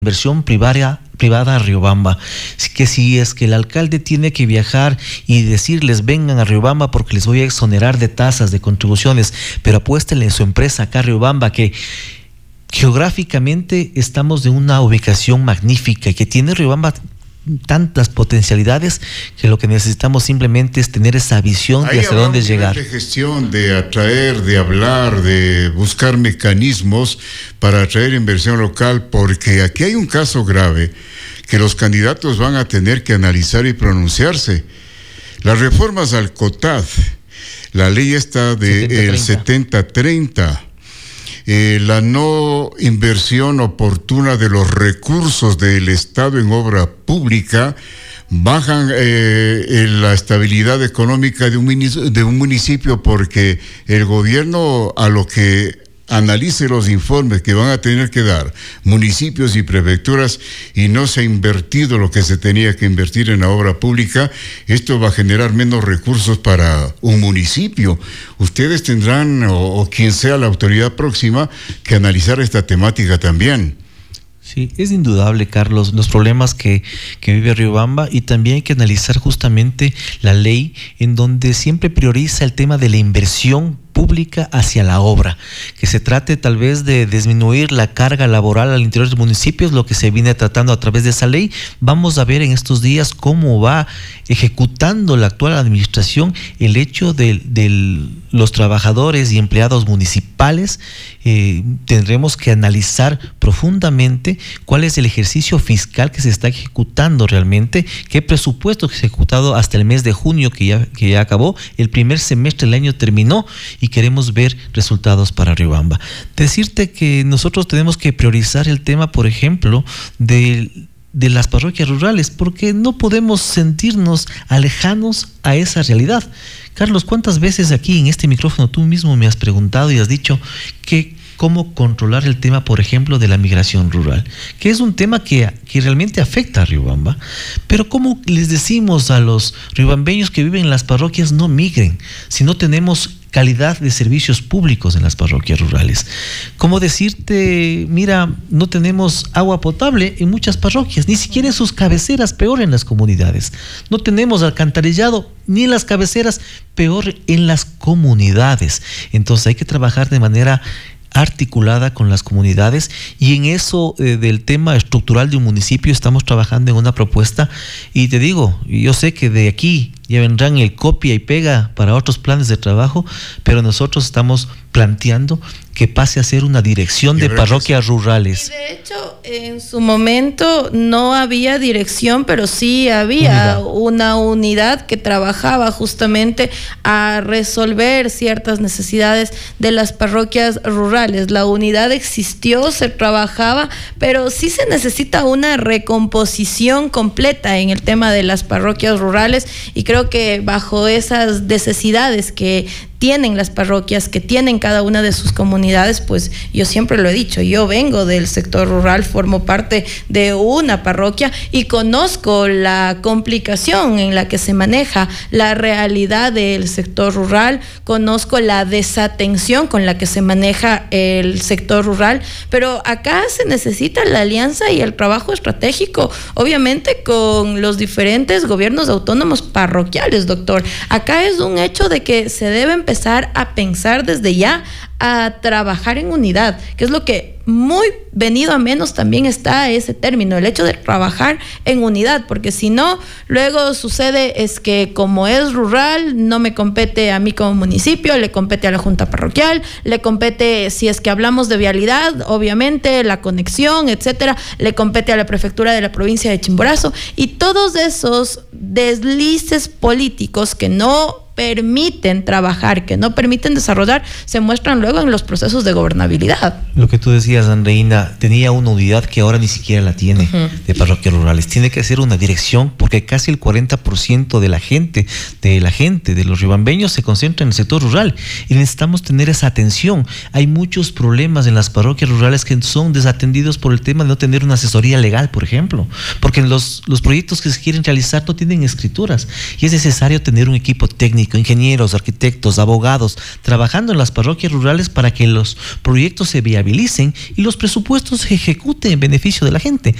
inversión privada a Riobamba, que si es que el alcalde tiene que viajar y decirles vengan a Riobamba porque les voy a exonerar de tasas, de contribuciones, pero apuéstenle en su empresa acá a Riobamba, que geográficamente estamos de una ubicación magnífica y que tiene Riobamba tantas potencialidades que lo que necesitamos simplemente es tener esa visión de hacia dónde llegar. De gestión, de atraer, de hablar, de buscar mecanismos para atraer inversión local, porque aquí hay un caso grave que los candidatos van a tener que analizar y pronunciarse. Las reformas al COTAD, la ley esta del 70-30, la no inversión oportuna de los recursos del Estado en obra pública bajan la estabilidad económica de un municipio, porque el gobierno, a lo que analice los informes que van a tener que dar municipios y prefecturas, y no se ha invertido lo que se tenía que invertir en la obra pública, esto va a generar menos recursos para un municipio. Ustedes tendrán, o quien sea la autoridad próxima, que analizar esta temática también. Sí, es indudable, Carlos, los problemas que vive Riobamba, y también hay que analizar justamente la ley en donde siempre prioriza el tema de la inversión pública hacia la obra, que se trate tal vez de disminuir la carga laboral al interior de los municipios, lo que se viene tratando a través de esa ley. Vamos a ver en estos días cómo va ejecutando la actual administración el hecho de los trabajadores y empleados municipales. Tendremos que analizar profundamente cuál es el ejercicio fiscal que se está ejecutando realmente, qué presupuesto que se ha ejecutado hasta el mes de junio que ya acabó, el primer semestre del año terminó, y queremos ver resultados para Riobamba. Decirte que nosotros tenemos que priorizar el tema, por ejemplo, de las parroquias rurales, porque no podemos sentirnos alejanos a esa realidad. Carlos, ¿cuántas veces aquí en este micrófono tú mismo me has preguntado y has dicho que cómo controlar el tema, por ejemplo, de la migración rural, que es un tema que realmente afecta a Riobamba? Pero ¿cómo les decimos a los riobambeños que viven en las parroquias no migren si no tenemos calidad de servicios públicos en las parroquias rurales? ¿Cómo decirte, mira, no tenemos agua potable en muchas parroquias, ni siquiera en sus cabeceras, peor en las comunidades? No tenemos alcantarillado ni en las cabeceras, peor en las comunidades. Entonces hay que trabajar de manera articulada con las comunidades, y en eso del tema estructural de un municipio estamos trabajando en una propuesta, y te digo, yo sé que de aquí ya vendrán el copia y pega para otros planes de trabajo, pero nosotros estamos planteando que pase a ser una dirección de parroquias rurales. Y de hecho, en su momento no había dirección, pero sí había una unidad que trabajaba justamente a resolver ciertas necesidades de las parroquias rurales. La unidad existió, se trabajaba, pero sí se necesita una recomposición completa en el tema de las parroquias rurales, y creo que bajo esas necesidades que tienen las parroquias, que tienen cada una de sus comunidades, pues yo siempre lo he dicho, yo vengo del sector rural, formo parte de una parroquia y conozco la complicación en la que se maneja la realidad del sector rural, conozco la desatención con la que se maneja el sector rural, pero acá se necesita la alianza y el trabajo estratégico, obviamente con los diferentes gobiernos autónomos parroquiales, doctor. Acá es un hecho de que se debe empezar a pensar desde ya a trabajar en unidad, que es lo que muy venido a menos también está ese término, el hecho de trabajar en unidad, porque si no, luego sucede es que como es rural, no me compete a mí como municipio, le compete a la junta parroquial, le compete, si es que hablamos de vialidad, obviamente la conexión, etcétera, le compete a la prefectura de la provincia de Chimborazo, y todos esos deslices políticos que no permiten trabajar, que no permiten desarrollar, se muestran luego en los procesos de gobernabilidad. Lo que tú decías, Andreina, tenía una unidad que ahora ni siquiera la tiene de parroquias rurales. Tiene que ser una dirección, porque casi el 40% de la gente, de los riobambeños, se concentra en el sector rural, y necesitamos tener esa atención. Hay muchos problemas en las parroquias rurales que son desatendidos por el tema de no tener una asesoría legal, por ejemplo, porque los proyectos que se quieren realizar no tienen escrituras, y es necesario tener un equipo técnico técnico, ingenieros, arquitectos, abogados, trabajando en las parroquias rurales para que los proyectos se viabilicen y los presupuestos se ejecuten en beneficio de la gente.